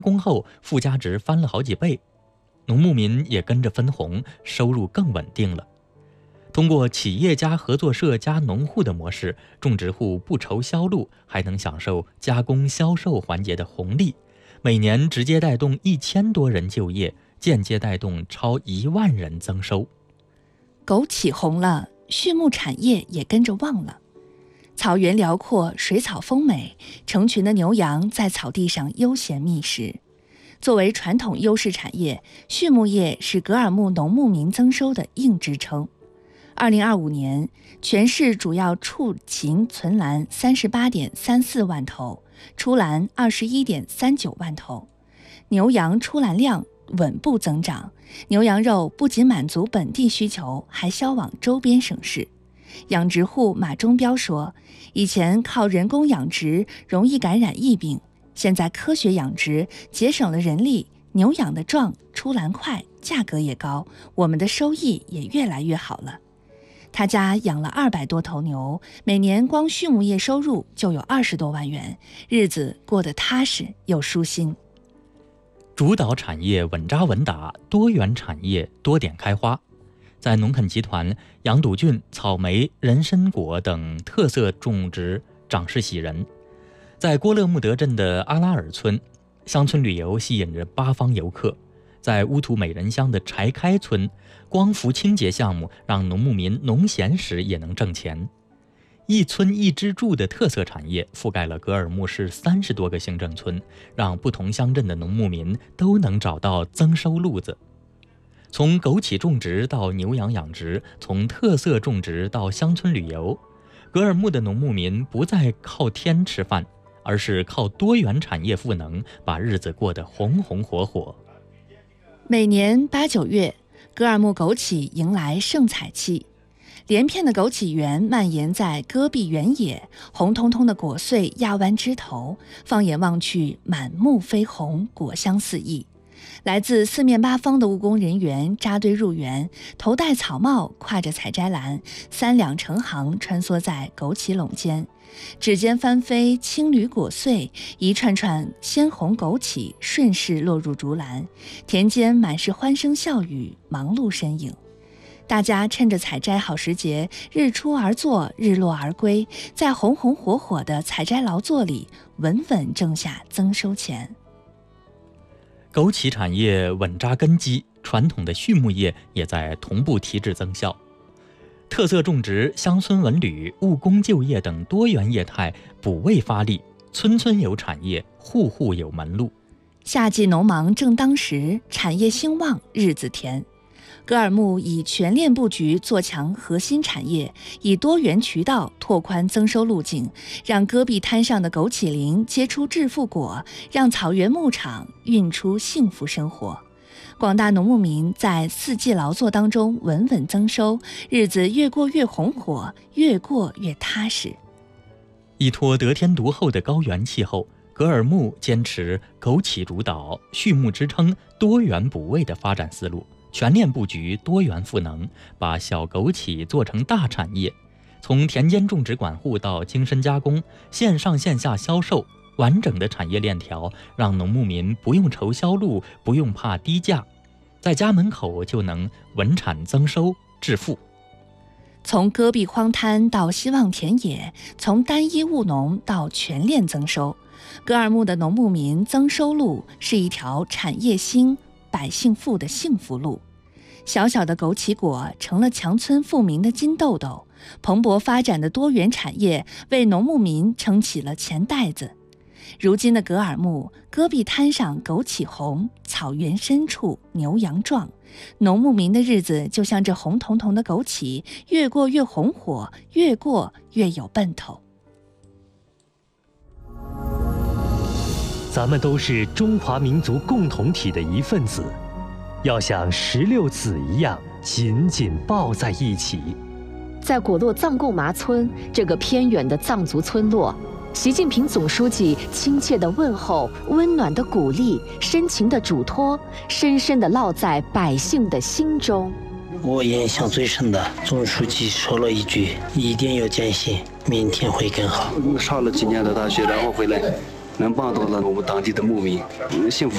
工后附加值翻了好几倍，农牧民也跟着分红，收入更稳定了。通过企业家合作社加农户的模式，种植户不愁销路，还能享受加工销售环节的红利，每年直接带动1000多人就业，间接带动超1万人增收。 枸杞红了，畜牧产业也跟着旺了。草原辽阔，水草丰美，成群的牛羊在草地上悠闲觅食。作为传统优势产业，畜牧业是格尔木农牧民增收的硬支撑。2025年，全市主要畜禽存栏38.34万头，出栏21.39万头，牛羊出栏量稳步增长。牛羊肉不仅满足本地需求，还销往周边省市。养殖户马忠彪说，以前靠人工养殖容易感染疫病，现在科学养殖节省了人力，牛养得壮，出栏快，价格也高，我们的收益也越来越好了。他家养了200多头牛，每年光畜牧业收入就有20多万元，日子过得踏实又舒心。 主导产业稳扎稳打，多元产业多点开花。在农垦集团，羊肚菌、草莓、人参果等特色种植长势喜人。在郭勒木德镇的阿拉尔村，乡村旅游吸引着8方游客。在乌图美人乡的柴开村，光伏清洁项目让农牧民农闲时也能挣钱。一村一支柱的特色产业覆盖了格尔木市30多个行政村，让不同乡镇的农牧民都能找到增收路子。从枸杞种植到牛羊养殖，从特色种植到乡村旅游，格尔木的农牧民不再靠天吃饭，而是靠多元产业赋能，把日子过得红红火火。 每年8、9月，格尔木枸杞迎来盛采期，连片的枸杞园蔓延在戈壁原野，红彤彤的果穗压弯枝头，放眼望去，满目绯红，果香四溢。来自4面8方的务工人员扎堆入园，头戴草帽，挎着采摘篮，3两成行穿梭在枸杞垄间。指尖翻飞青缕果穗，一串串鲜红枸杞顺势落入竹篮，田间满是欢声笑语，忙碌身影。大家趁着采摘好时节，日出而作，日落而归，在红红火火的采摘劳作里，稳稳挣下增收钱。 枸杞产业稳扎根基，传统的畜牧业也在同步提质增效。特色种植、乡村文旅、务工就业等多元业态补位发力，村村有产业，户户有门路。 夏季农忙正当时，产业兴旺，日子甜。格尔木以全链布局做强核心产业，以多元渠道拓宽增收路径，让戈壁滩上的枸杞林结出致富果，让草原牧场运出幸福生活。广大农牧民在4季劳作当中稳稳增收，日子越过越红火，越过越踏实。 依托得天独厚的高原气候，格尔木坚持枸杞主导、畜牧支撑、多元补位的发展思路，全链布局、多元赋能，把小枸杞做成大产业。从田间种植管护到精深加工、线上线下销售，完整的产业链条让农牧民不用愁销路，不用怕低价，在家门口就能稳产增收致富。 从戈壁荒滩到希望田野，从单一务农到全链增收，格尔木的农牧民增收路是一条产业兴、百姓富的幸福路。小小的枸杞果成了强村富民的金豆豆，蓬勃发展的多元产业为农牧民撑起了钱袋子。如今的格尔木，戈壁滩上枸杞红，草原深处牛羊壮，农牧民的日子就像这红彤彤的枸杞，越过越红火，越过越有奔头。 咱们都是中华民族共同体的一份子，要像16子一样紧紧抱在一起。 在果洛藏贡麻村这个偏远的藏族村落，习近平总书记亲切的问候、温暖的鼓励、深情的嘱托，深深地烙在百姓的心中。 我印象最深的，总书记说了一句：“一定要坚信，明天会更好。” 上了几年的大学，然后回来，能帮到了我们当地的牧民，幸福。